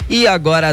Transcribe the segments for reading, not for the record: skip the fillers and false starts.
E agora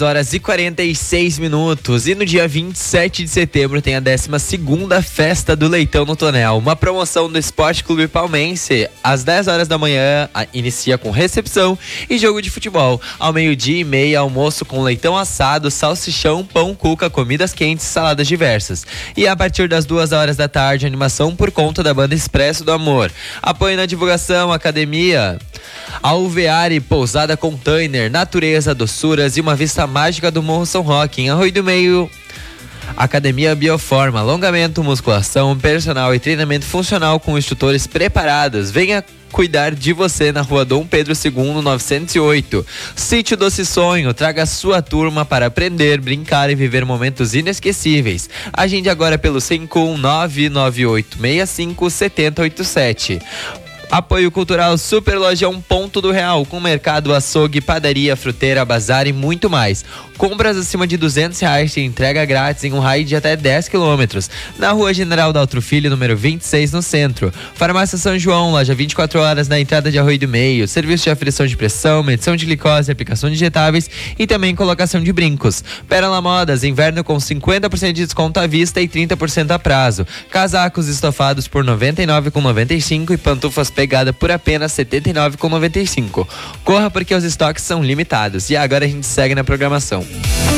2h46. E no dia 27 de setembro tem a 12ª Festa do Leitão no Tonel. Uma promoção do Esporte Clube Palmense. Às 10 horas da manhã inicia com recepção e jogo de futebol. Ao 12h30, almoço com leitão assado, salsichão, pão, cuca, comidas quentes e saladas diversas. E a partir das 2 horas da tarde, animação por conta da banda Expresso do Amor. Apoio na divulgação, academia Alveare, pousada container, natureza, doçuras e uma vista mágica do Morro São Roque, em Arroio do Meio. Academia Bioforma, alongamento, musculação, personal e treinamento funcional com instrutores preparados. Venha cuidar de você na Rua Dom Pedro II, 908. Sítio Doce Sonho, traga sua turma para aprender, brincar e viver momentos inesquecíveis. Agende agora pelo 51998657087. Apoio cultural Super Lojão Ponto do Real, com mercado, açougue, padaria, fruteira, bazar e muito mais. Compras acima de R$200 de entrega grátis em um raio de até 10 km. Na Rua General Daltro Filho, número 26, no centro. Farmácia São João, loja 24 horas na entrada de Arroio do Meio. Serviço de aferição de pressão, medição de glicose, aplicação de injetáveis e também colocação de brincos. Pérola Modas, inverno com 50% de desconto à vista e 30% a prazo. Casacos estofados por R$ 99,95 e pantufas pegada por apenas R$ 79,95. Corra porque os estoques são limitados. E agora a gente segue na programação.